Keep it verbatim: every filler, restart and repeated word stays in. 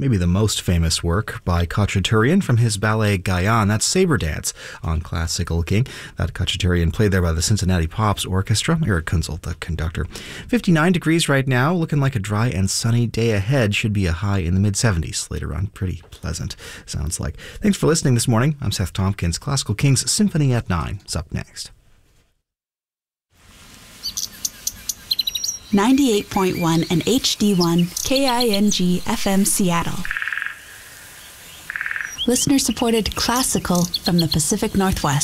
maybe the most famous work by Khachaturian from his ballet Gayan. That's Sabre Dance on Classical King. That Khachaturian played there by the Cincinnati Pops Orchestra. Eric Kunzel, the conductor. fifty-nine degrees right now, looking like a dry and sunny day ahead. Should be a high in the mid-seventies later on. Pretty pleasant, sounds like. Thanks for listening this morning. I'm Seth Tompkins. Classical King's Symphony at nine is up next. ninety-eight point one and H D one K I N G F M Seattle. Listener-supported classical from the Pacific Northwest.